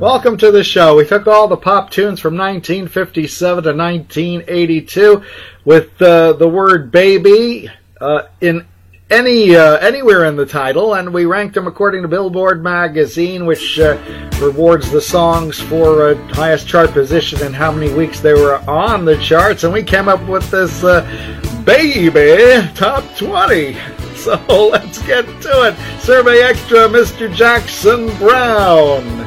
Welcome to the show. We took all the pop tunes from 1957 to 1982 with the word baby in anywhere in the title, and we ranked them according to Billboard magazine, which rewards the songs for highest chart position and how many weeks they were on the charts, and we came up with this baby top 20. So let's get to it. Survey Extra, Mr. Jackson Browne.